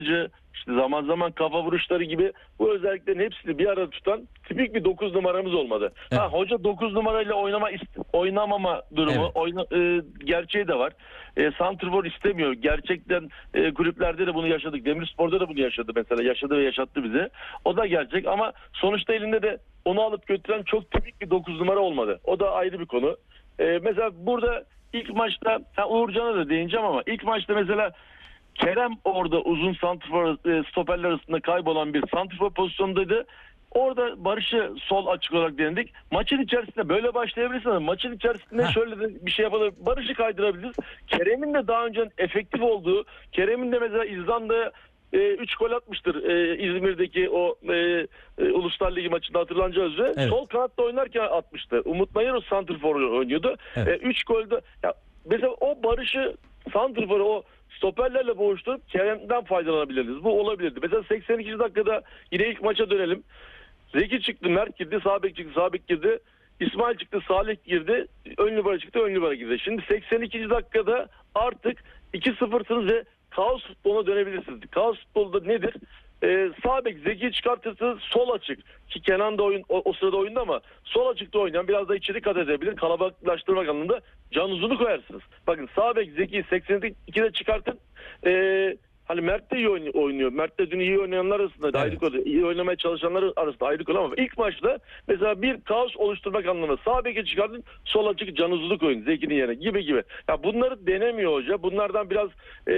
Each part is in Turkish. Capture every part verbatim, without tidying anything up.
işte zaman zaman kafa vuruşları gibi bu özelliklerin hepsini bir arada tutan tipik bir dokuz numaramız olmadı. Evet. Ha, hoca dokuz numarayla oynama ist- oynamama durumu Evet. oyna, e, gerçeği de var. E, santrfor istemiyor. Gerçekten e, kulüplerde de bunu yaşadık. Demirspor'da da bunu yaşadı mesela. Yaşadı ve yaşattı bize. O da gerçek ama sonuçta elinde de onu alıp götüren çok tipik bir dokuz numara olmadı. O da ayrı bir konu. E, mesela burada ilk maçta ha, Uğurcan'a da değineceğim ama ilk maçta mesela Kerem orada uzun santrfor e, stoperler arasında kaybolan bir santrfor pozisyondaydı. Orada Barış'ı sol açık olarak denedik. Maçın içerisinde böyle başlayabilirsiniz ama maçın içerisinde Heh. şöyle de bir şey yapalım. Barış'ı kaydırabiliriz. Kerem'in de daha önce efektif olduğu, Kerem'in de mesela İzlanda'ya üç gol atmıştır e, İzmir'deki o e, e, Uluslar Ligi maçında hatırlanacağı üzere. Evet. Sol kanatta oynarken atmıştı. Umut Nayır santrfor oynuyordu. Evet. üç golde ya mesela o Barış'ı santrforu o stoperlerle boğuşturup Kerem'den faydalanabiliriz. Bu olabilirdi. Mesela seksen ikinci dakikada yine ilk maça dönelim. Zeki çıktı, Mert girdi, sağ bek çıktı, sağ bek girdi. İsmail çıktı, Salih girdi, ön numara çıktı, ön numara girdi. Şimdi seksen ikinci dakikada artık iki sıfırsınız ve kaos futboluna dönebilirsiniz. Kaos futbolda nedir? Ee, sağ bek Zeki'yi çıkartırsınız, sol açık. Ki Kenan da oyun, o, o sırada oyunda ama sol açıkta oynayan biraz da içeri kat edebilir. Kalabalıklaştırmak anlamında Can Uzun'u koyarsınız. Bakın sağ bek Zeki'yi seksen ikide çıkartın. Ee, Hani Mert de iyi oynuyor. Mert de dün iyi oynayanlar arasında Evet. ayrı konu. İyi oynamaya çalışanlar arasında ayrı konu ama ilk maçta mesela bir kaos oluşturmak anlamında sağ beke çıkardın, sol açık Can Uzun'u koyun Zeki'nin yerine gibi gibi. Ya bunları denemiyor hoca. Bunlardan biraz e,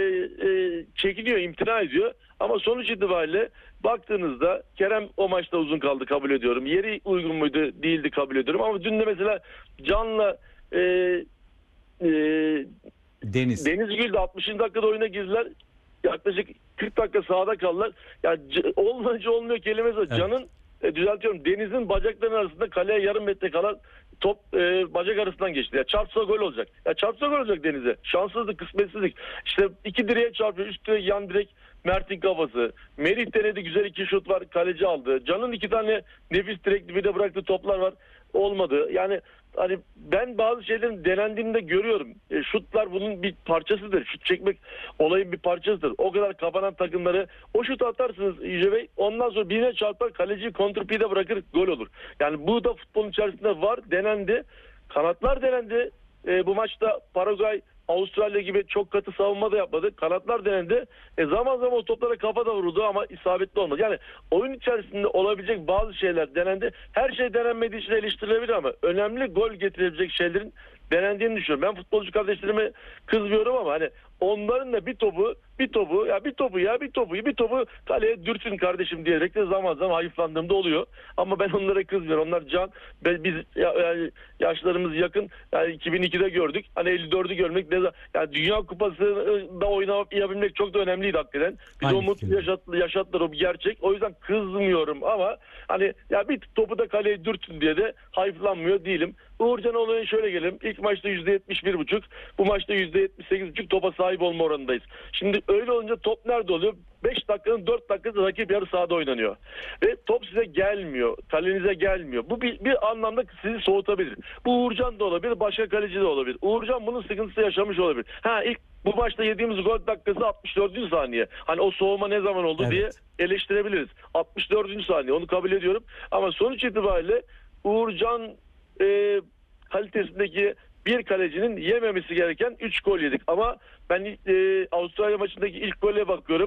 e, çekiniyor, imtina ediyor. Ama sonuç itibariyle baktığınızda Kerem o maçta uzun kaldı, kabul ediyorum. Yeri uygun muydu? Değildi, kabul ediyorum. Ama dün de mesela Can'la e, e, Deniz. Deniz Gül de altmışıncı dakikada oyuna girdiler. Yaklaşık kırk dakika sahada kaldılar. Ya c- olmayınca olmuyor kelimesi var. Evet. Can'ın e, düzeltiyorum. Deniz'in bacaklarının arasında kaleye yarım metre kalan top e, bacak arasından geçti. Ya çarpsa gol olacak. Ya çarpsa gol olacak Deniz'e. Şanssızlık, kısmetsizlik. İşte iki direğe çarpıyor. Üst direk, yan direk Mert'in kafası. Merih denedi, güzel iki şut var. Kaleci aldı. Can'ın iki tane nefis direkli bir de bıraktığı toplar var. Olmadı. Yani hani ben bazı şeylerin denendiğini de görüyorum. E, şutlar bunun bir parçasıdır. Şut çekmek olayın bir parçasıdır. O kadar kapanan takımları o şut atarsınız Yüce Bey. Ondan sonra birine çarpar, kaleciyi kontrpide bırakır, gol olur. Yani bu da futbolun içerisinde var. Denendi. Kanatlar denendi. E, bu maçta Paraguay, Avustralya gibi çok katı savunma da yapmadı. Kanatlar denendi. E zaman zaman o toplara kafa da vuruldu ama isabetli olmadı. Yani oyun içerisinde olabilecek bazı şeyler denendi. Her şey denenmediği için eleştirilebilir ama önemli gol getirebilecek şeylerin denendiğini düşünüyorum. Ben futbolcu kardeşlerime kızmıyorum ama hani onların da bir topu bir topu ya bir topu ya bir topu bir topu kaleye dürtün kardeşim diyerek de zaman zaman hayıflandığımda oluyor. Ama ben onlara kızmıyorum. Onlar can ben, biz ya, yani yaşlarımız yakın yani iki bin ikide gördük. Hani elli dördü görmek ne zaman yani Dünya Kupası'nda oynayabilmek çok da önemliydi hakikaten. Biz Aynı o mutlu yaşattılar, yaşattılar o bir gerçek. O yüzden kızmıyorum ama hani ya bir topu da kaleye dürtün diye de hayıflanmıyor değilim. Uğurcan olayına şöyle gelelim. İlk maçta yüzde yetmiş bir buçuk. Bu maçta yüzde yetmiş sekiz buçuk topa sahip olma oranındayız. Şimdi öyle olunca top nerede oluyor? beş dakikanın dört dakikası rakip yarı sahada oynanıyor. Ve top size gelmiyor. Kalenize gelmiyor. Bu bir, bir anlamda sizi soğutabilir. Bu Uğurcan da olabilir. Başka kaleci de olabilir. Uğurcan bunun sıkıntısı yaşamış olabilir. Ha ilk bu maçta yediğimiz gol dakikası altmış dördüncü saniye. Hani o soğuma ne zaman oldu Evet. diye eleştirebiliriz. altmış dördüncü saniye onu kabul ediyorum. Ama sonuç itibariyle Uğurcan e, kalitesindeki bir kalecinin yememesi gereken üç gol yedik. Ama ben e, Avustralya maçındaki ilk gole bakıyorum.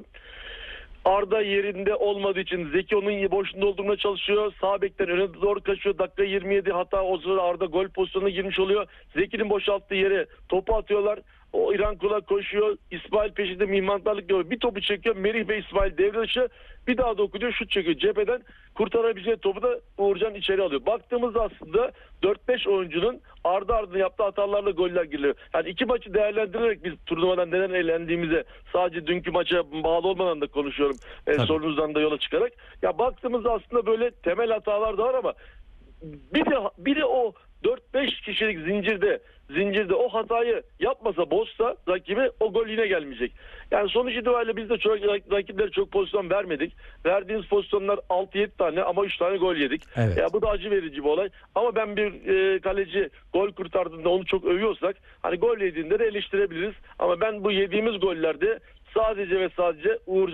Arda yerinde olmadığı için Zeki onun boşluğunda olduğuna çalışıyor. Sağ bekten öne doğru kaçıyor. Dakika yirmi yedi hatta o sırada Arda gol pozisyonuna girmiş oluyor. Zeki'nin boşalttığı yere topu atıyorlar. O İran Kula koşuyor. İsmail peşinde mihmantlarlık yapıyor. Bir topu çekiyor. Merih ve İsmail devre dışı. Bir daha dokunuyor. Şut çekiyor. Cepheden kurtarabileceği topu da Uğurcan içeri alıyor. Baktığımızda aslında dört beş oyuncunun ardı ardına yaptığı hatalarla goller giriyor. Yani iki maçı değerlendirerek biz turnuvadan neden eğlendiğimize sadece dünkü maça bağlı olmadan da konuşuyorum. E, sorunuzdan da yola çıkarak. Ya baktığımızda aslında böyle temel hatalar da var ama bir de, bir de o dört beş kişilik zincirde zincirde o hatayı yapmasa, bozsa rakibi o gol yine gelmeyecek. Yani sonuç itibariyle biz de çok, rakiplere çok pozisyon vermedik. Verdiğimiz pozisyonlar altı yedi tane ama üç tane gol yedik. Evet. Ya bu da acı verici bir olay. Ama ben bir e, kaleci gol kurtardığında onu çok övüyorsak hani gol yediğinde de eleştirebiliriz. Ama ben bu yediğimiz gollerde sadece ve sadece Uğur